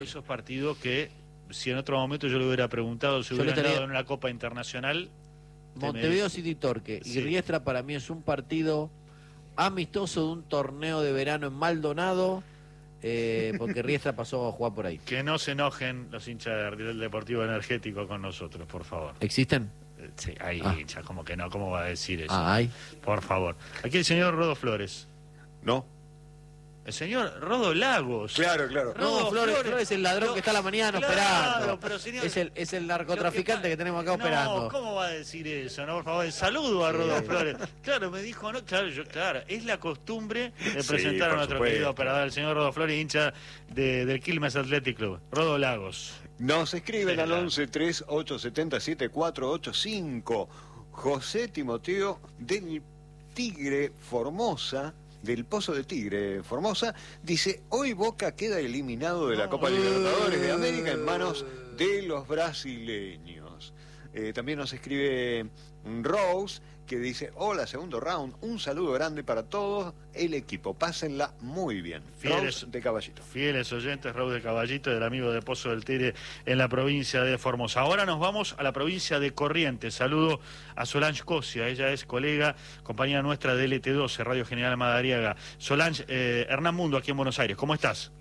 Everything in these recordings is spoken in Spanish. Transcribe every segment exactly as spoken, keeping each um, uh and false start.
Esos partidos que, si en otro momento yo le hubiera preguntado si hubiera ganado en una Copa Internacional... Montevideo City Torque sí. y Riestra para mí es un partido amistoso de un torneo de verano en Maldonado, eh, porque Riestra pasó a jugar por ahí. Que no se enojen los hinchas del Deportivo Energético con nosotros, por favor. ¿Existen? Sí, hay ah. hinchas, como que no, ¿cómo va a decir eso? Ah, hay. Por favor. Aquí el señor Rodo Flores. No. El señor Rodo Lagos. Claro, claro. Rodo Rodo Flores, Flores, Flores es el ladrón no, que está a la mañana claro, esperando. Pero señor, es, el, es el narcotraficante que, que, tenemos acá no, esperando. ¿cómo va a decir eso? No, por favor, el saludo a Rodo sí. Flores. Claro, me dijo, no, claro, yo, claro, es la costumbre de sí, presentar a nuestro supuesto. querido operador, el señor Rodo Flores, hincha de, del Quilmes Athletic Club. Rodo Lagos. Nos escriben sí, al claro. once tres ocho siete siete cuatro ocho cinco. José Timoteo del Tigre Formosa, del Pozo de Tigre Formosa, dice: hoy Boca queda eliminado de la Copa Libertadores de América en manos de los brasileños. Eh, también nos escribe Rose, que dice: hola, segundo round, un saludo grande para todos el equipo, pásenla muy bien. Fieles, Rose de Caballito. Fieles oyentes, Rose de Caballito, del amigo de Pozo del Tigre en la provincia de Formosa. Ahora nos vamos a la provincia de Corrientes. Saludo a Solange Cosia, ella es colega, compañera nuestra de L T doce, Radio General Madariaga. Solange, eh, Hernán Mundo, aquí en Buenos Aires, ¿cómo estás?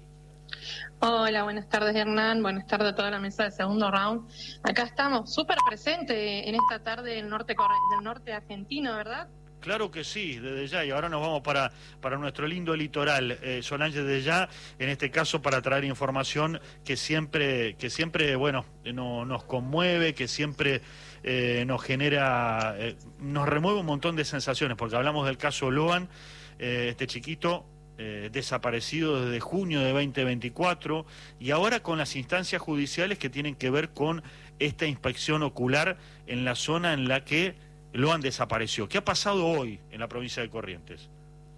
Hola, buenas tardes Hernán, buenas tardes a toda la mesa de segundo round. Acá estamos súper presentes en esta tarde del norte, del norte argentino, ¿verdad? Claro que sí, desde ya, y ahora nos vamos para, para nuestro lindo litoral, eh, Solange, desde ya, en este caso para traer información que siempre, que siempre bueno, no, nos conmueve, que siempre eh, nos genera, eh, nos remueve un montón de sensaciones, porque hablamos del caso Loan, eh, este chiquito, Eh, desaparecido desde junio de veinte veinticuatro, y ahora con las instancias judiciales que tienen que ver con esta inspección ocular en la zona en la que Loan desapareció. ¿Qué ha pasado hoy en la provincia de Corrientes?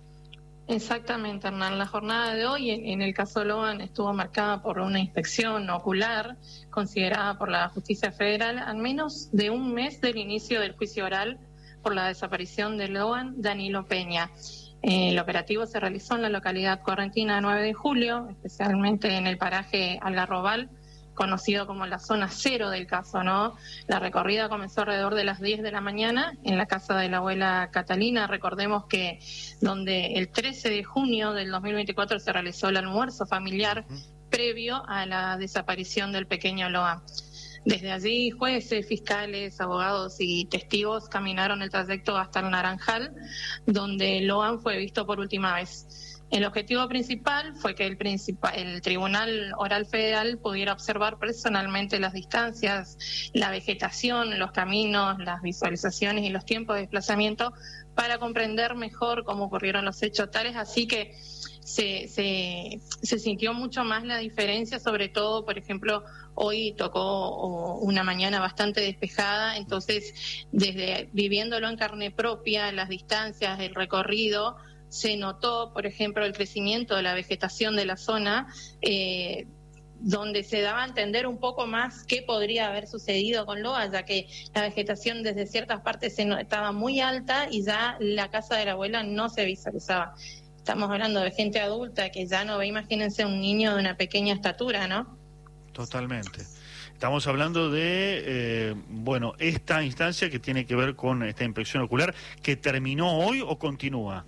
Exactamente, Hernán. La jornada de hoy en, en el caso Loan estuvo marcada por una inspección ocular considerada por la Justicia Federal al menos de un mes del inicio del juicio oral por la desaparición de Loan Danilo Peña. El operativo se realizó en la localidad correntina nueve de julio, especialmente en el paraje Algarrobal, conocido como la zona cero del caso, ¿no? La recorrida comenzó alrededor de las diez de la mañana en la casa de la abuela Catalina. Recordemos que donde el trece de junio del dos mil veinticuatro se realizó el almuerzo familiar uh-huh. previo a la desaparición del pequeño Loan. Desde allí, jueces, fiscales, abogados y testigos caminaron el trayecto hasta el Naranjal, donde Loan fue visto por última vez. El objetivo principal fue que el, principal, el Tribunal Oral Federal pudiera observar personalmente las distancias, la vegetación, los caminos, las visualizaciones y los tiempos de desplazamiento para comprender mejor cómo ocurrieron los hechos tales, así que se, se, se sintió mucho más la diferencia, sobre todo, por ejemplo, hoy tocó una mañana bastante despejada, entonces desde viviéndolo en carne propia, las distancias, el recorrido, se notó, por ejemplo, el crecimiento de la vegetación de la zona, eh, donde se daba a entender un poco más qué podría haber sucedido con Loan, ya que la vegetación desde ciertas partes se no, estaba muy alta y ya la casa de la abuela no se visualizaba. Estamos hablando de gente adulta que ya no ve, imagínense, un niño de una pequeña estatura, ¿no? Totalmente. Estamos hablando de, eh, bueno, esta instancia que tiene que ver con esta inspección ocular, que terminó hoy o continúa.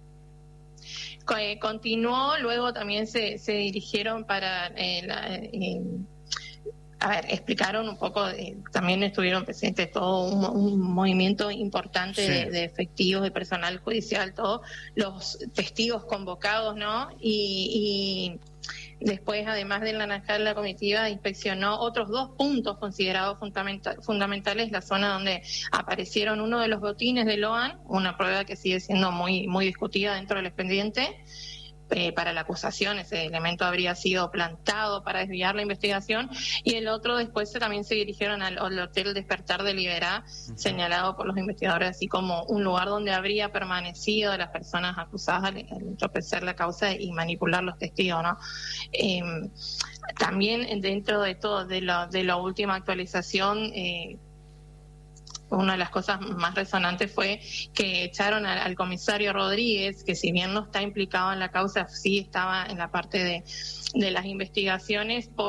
Continuó, luego también se, se dirigieron para, eh, la, eh, a ver, explicaron un poco, eh, también estuvieron presentes todo un, un movimiento importante sí. de, de efectivos, de personal judicial, todos los testigos convocados, ¿no? Y, y después, además del Naranjal, la comitiva inspeccionó otros dos puntos considerados fundamental, fundamentales, la zona donde aparecieron uno de los botines de Loan, una prueba que sigue siendo muy, muy discutida dentro del expediente. Eh, para la acusación, ese elemento habría sido plantado para desviar la investigación, y el otro después también se dirigieron al, al Hotel Despertar de Liberá, uh-huh. señalado por los investigadores así como un lugar donde habría permanecido las personas acusadas al, al entorpecer la causa y manipular los testigos, ¿no? Eh, también dentro de todo, de, lo, de la última actualización, eh, una de las cosas más resonantes fue que echaron al, al comisario Rodríguez, que si bien no está implicado en la causa, sí estaba en la parte de, de las investigaciones.